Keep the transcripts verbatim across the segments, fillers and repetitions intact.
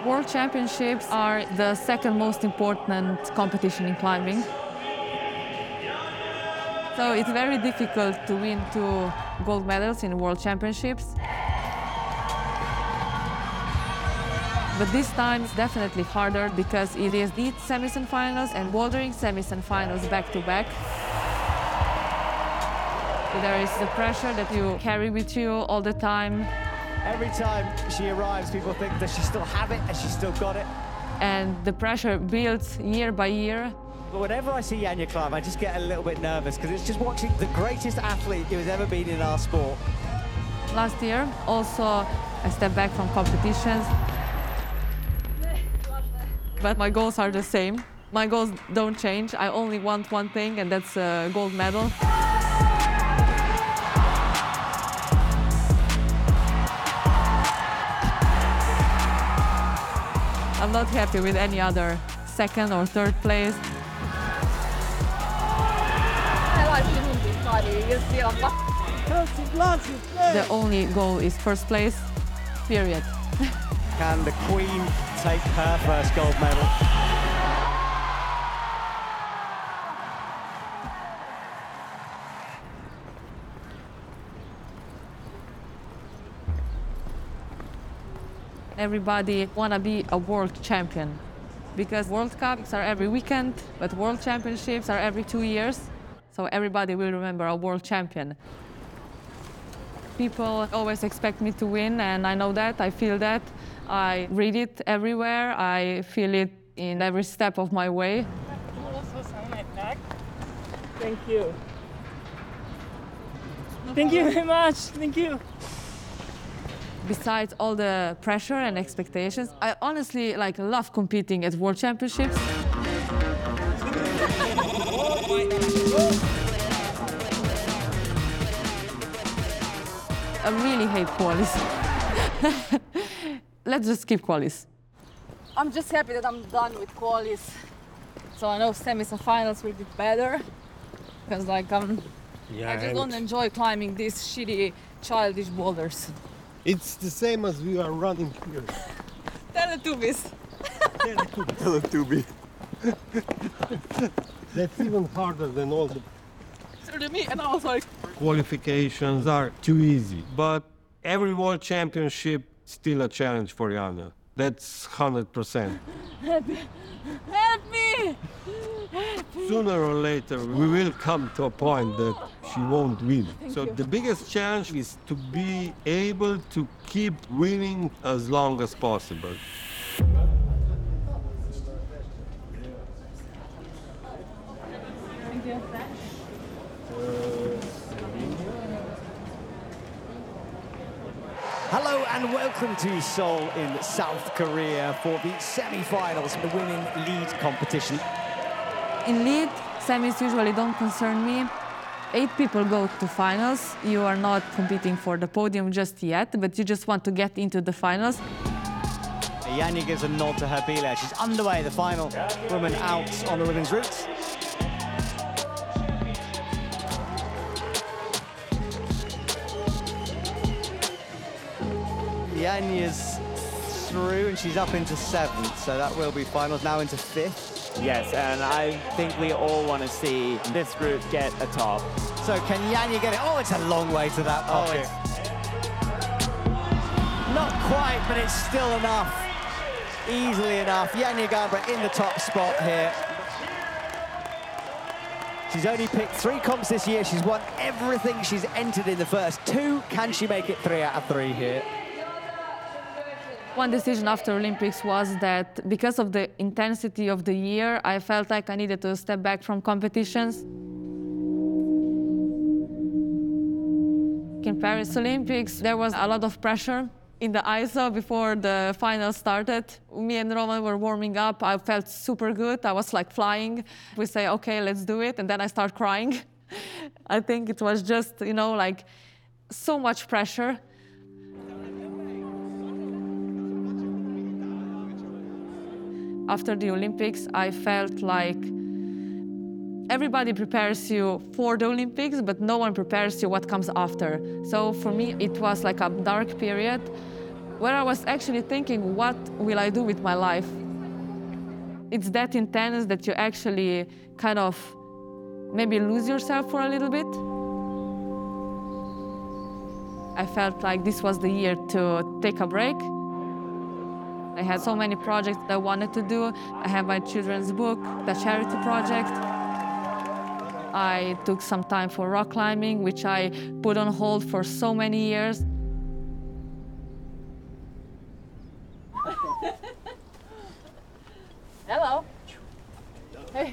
World Championships are the second most important competition in climbing. So it's very difficult to win two gold medals in World Championships. But this time it's definitely harder because it is the semis and finals and bouldering semis and finals back to back. So there is the pressure that you carry with you all the time. Every time she arrives, people think, does she still have it? Has she still got it? And the pressure builds year by year. But whenever I see Janja climb, I just get a little bit nervous because it's just watching the greatest athlete who has ever been in our sport. Last year, also, I stepped back from competitions. But my goals are the same. My goals don't change. I only want one thing, and that's a gold medal. I'm not happy with any other second or third place. The only goal is first place, period. Can the Queen take her first gold medal? Everybody wanna be a world champion because World Cups are every weekend, but World Championships are every two years. So everybody will remember a world champion. People always expect me to win, and I know that, I feel that. I read it everywhere, I feel it in every step of my way. Thank you. Thank you very much, thank you. Besides all the pressure and expectations, I honestly like love competing at World Championships. I really hate qualis. Let's just skip qualis. I'm just happy that I'm done with qualis. So I know semis and finals will be better. Because like I'm, Yeah, I just don't enjoy climbing these shitty, childish boulders. It's the same as we are running here. Teletubbies. Teletubby. That's even harder than all the So to me, and I was like, qualifications are too easy. But every world championship is still a challenge for Janja. That's one hundred percent. help me! Sooner or later, we will come to a point that she won't win. So you. the biggest challenge is to be able to keep winning as long as possible. Thank you. Hello and welcome to Seoul in South Korea for the semi-finals of the women lead competition. In lead, semis usually don't concern me. Eight people go to finals. You are not competing for the podium just yet, but you just want to get into the finals. Janja gives a nod to her Bila. She's underway, the final woman out on the women's routes. Janja's through and she's up into seventh, so that will be finals, now into fifth. Yes, and I think we all want to see this group get a top. So can Janja get it? Oh, it's a long way to that Oh, pocket. it's... Not quite, but it's still enough. Easily enough. Janja Garnbret in the top spot here. She's only picked three comps this year. She's won everything she's entered in the first two. Can she make it three out of three here? One decision after Olympics was that because of the intensity of the year, I felt like I needed to step back from competitions. In Paris Olympics, there was a lot of pressure in the I S O before the final started. Me and Roman were warming up. I felt super good. I was like flying. We say, okay, let's do it. And then I start crying. I think it was just, you know, like so much pressure. After the Olympics, I felt like everybody prepares you for the Olympics, but no one prepares you what comes after. So for me, it was like a dark period. where I was actually thinking, what will I do with my life? It's that intense that you actually kind of maybe lose yourself for a little bit. I felt like this was the year to take a break. I had so many projects that I wanted to do. I have my children's book, the charity project. I took some time for rock climbing, which I put on hold for so many years. Hello. Hey.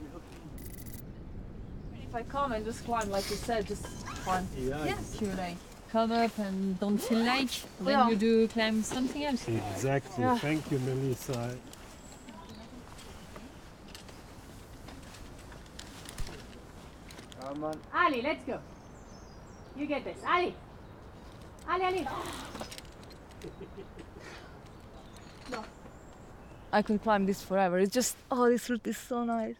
If I come and just climb, like you said, just climb. Yeah. Yes. You like come up and don't feel like, then Yeah. you do climb something else. Exactly. Yeah. Thank you, Melissa. Come on. Ali, let's go. You get this. Ali. Ali, Ali. I could climb this forever. It's just, oh, this route is so nice.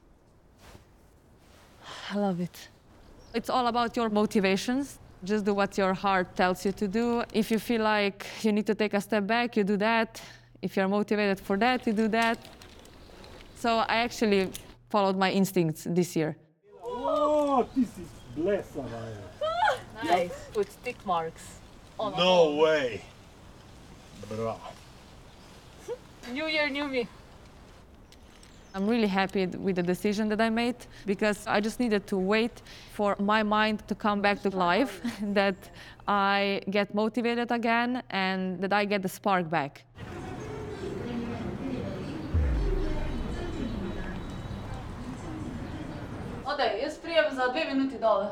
I love it. It's all about your motivations. Just do what your heart tells you to do. If you feel like you need to take a step back, you do that. If you're motivated for that, you do that. So I actually followed my instincts this year. Oh, this is blessed, Amaya. Nice. With tick marks. On No way. Bravo. New year, new me. I'm really happy with the decision that I made because I just needed to wait for my mind to come back to life, that I get motivated again and that I get the spark back. Ode, jaz prijem za dve minuti dole.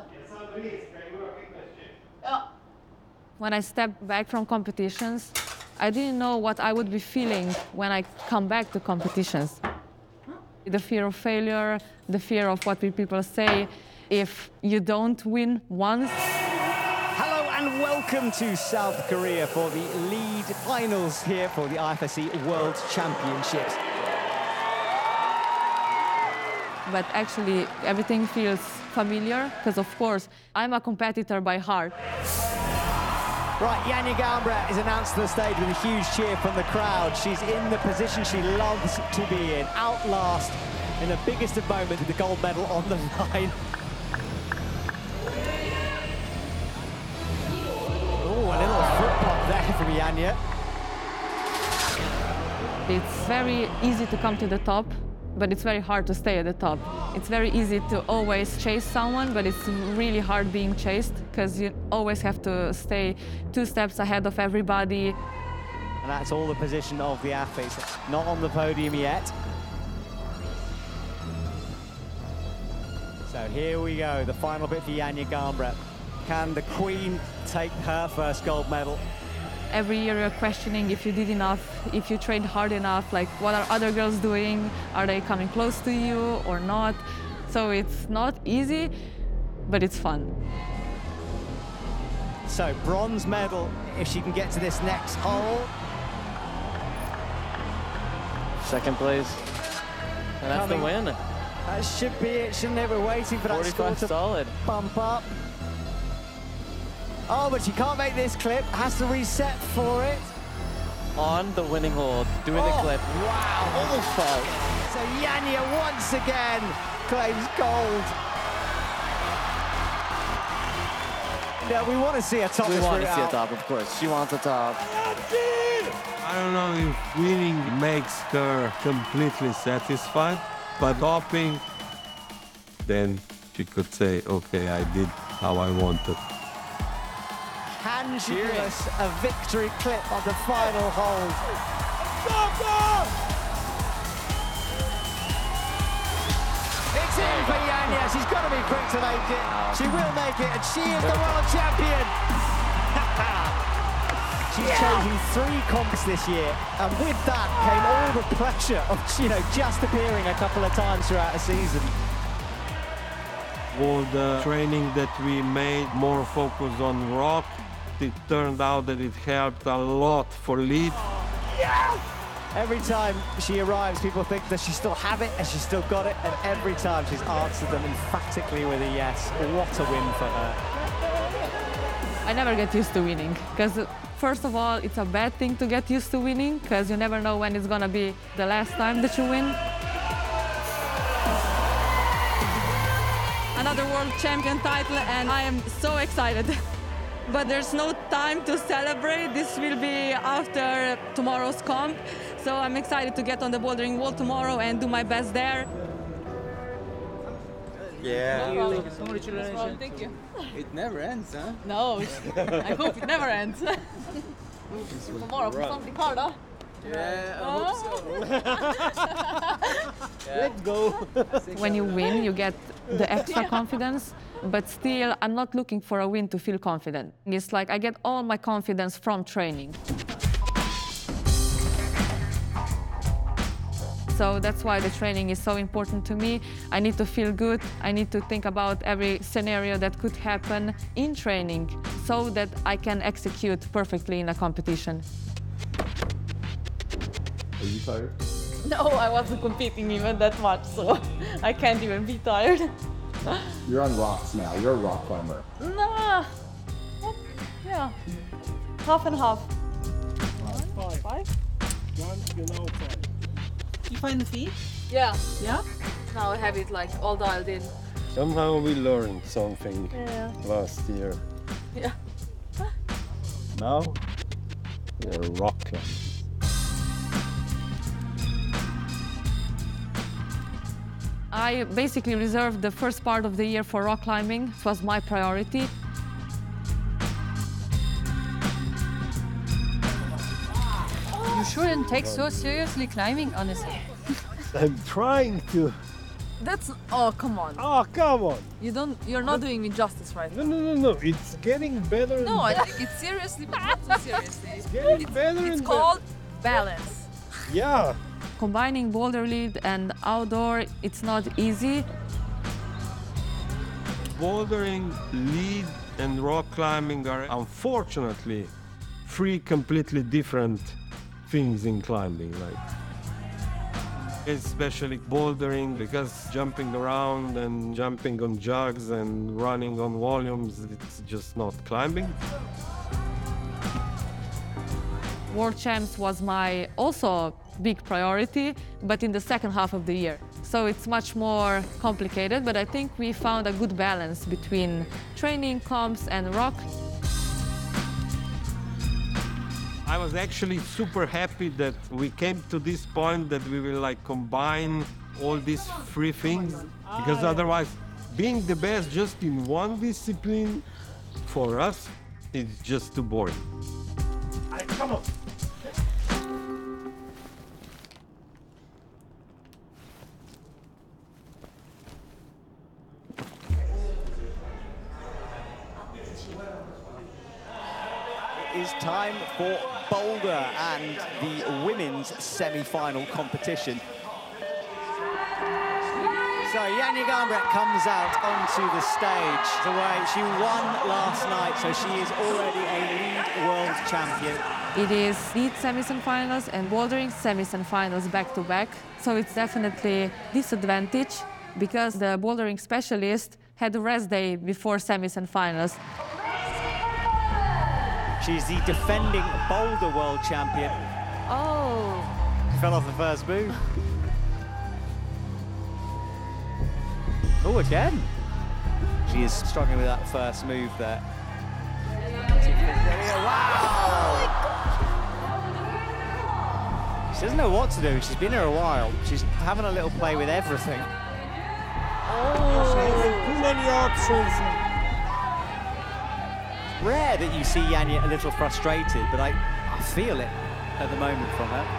Ja. When I stepped back from competitions, I didn't know what I would be feeling when I come back to competitions. The fear of failure, the fear of what will people say if you don't win once. Hello and welcome to South Korea for the lead finals here for the I F S C World Championships. But actually, everything feels familiar because, of course, I'm a competitor by heart. Right, Janja Garnbret is announced to the stage with a huge cheer from the crowd. She's in the position she loves to be in, out last in the biggest of moments with the gold medal on the line. Oh, a little foot pop there from Janja. It's very easy to come to the top, but it's very hard to stay at the top. It's very easy to always chase someone, but it's really hard being chased because you always have to stay two steps ahead of everybody. And that's all the position of the athletes. Not on the podium yet. So here we go, the final bit for Janja Garnbret. Can the Queen take her first gold medal? Every year you're questioning if you did enough, if you trained hard enough, like what are other girls doing? Are they coming close to you or not? So it's not easy, but it's fun. So bronze medal if she can get to this next hole. Second place. And that's Coming. the win. That should be it, shouldn't it? We're waiting for that score forty-five to solid. bump up. Oh, but she can't make this clip, has to reset for it. On the winning hole, doing Oh, the clip. Wow, Almost fell. So Janja once again claims gold. Yeah, we want to see a top. We this want to route see a out. top, of course. She wants a top. I don't know if winning makes her completely satisfied, but topping, then she could say, okay, I did how I wanted. Can she give us a victory clip on the final hold? It's in for Janja. She's got to be quick to make it. She will make it, and she is the world champion. She's chosen three comps this year, and with that came all the pressure of, you know, just appearing a couple of times throughout a season. All the training that we made, more focus on rock, it turned out that it helped a lot for lead. Every time she arrives, people think, does she still have it? Has she still got it? And every time she's answered them emphatically with a yes. What a win for her. I never get used to winning, because first of all, it's a bad thing to get used to winning, because you never know when it's gonna be the last time that you win. Another world champion title, and I am so excited. But there's no time to celebrate. This will be after tomorrow's comp. So I'm excited to get on the bouldering wall tomorrow and do my best there. Yeah. No problem. Congratulations. No problem. Thank you. It never ends, huh? No, I hope it never ends. Tomorrow for something hard, huh? Yeah, I hope so. Let's go. When you win, you get the extra confidence, but still, I'm not looking for a win to feel confident. It's like I get all my confidence from training. So that's why the training is so important to me. I need to feel good. I need to think about every scenario that could happen in training so that I can execute perfectly in a competition. Are you tired? No, I wasn't competing even that much, so I can't even be tired. You're on rocks now. You're a rock climber. Nah, yeah, half and half. Five. Five? One, you know, five. You find the feet? Yeah. Yeah? Now I have it like all dialed in. Somehow we learned something Yeah. last year. Yeah. Now we're rock climbers. I basically reserved the first part of the year for rock climbing. It was my priority. You shouldn't take so seriously climbing, honestly. I'm trying to. That's oh come on. Oh, come on. You don't you're not doing me justice right No, now. no, no, no. It's getting better. No, and I take it seriously, but not so seriously. It's getting better It's and called balance. better. Yeah. Combining boulder lead and outdoor, it's not easy. Bouldering, lead, and rock climbing are unfortunately three completely different things in climbing. Like, especially bouldering, because jumping around and jumping on jugs and running on volumes, it's just not climbing. World Champs was my also big priority, but in the second half of the year. So it's much more complicated, but I think we found a good balance between training, comps, and rock. I was actually super happy that we came to this point that we will like combine all these three things, because otherwise being the best just in one discipline for us is just too boring. I, come on. It is time for Boulder and the women's semi-final competition. So Janja Garnbret comes out onto the stage. Away. She won last night, so she is already a lead world champion. It is lead semis and finals and bouldering semis and finals back to back. So it's definitely disadvantage because the bouldering specialist had a rest day before semis and finals. She's the defending boulder world champion. Oh. Fell off the first move. Oh, again. She is struggling with that first move there. Wow! She doesn't know what to do. She's been here a while. She's having a little play with everything. Oh, too many options. Rare that you see Janja a little frustrated, but I, I feel it at the moment from her.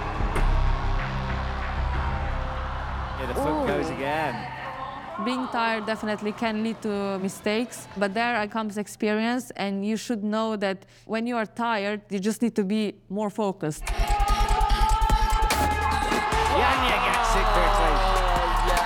Yeah, the foot Ooh. goes again. Being tired definitely can lead to mistakes, but there comes experience, and you should know that when you are tired, you just need to be more focused.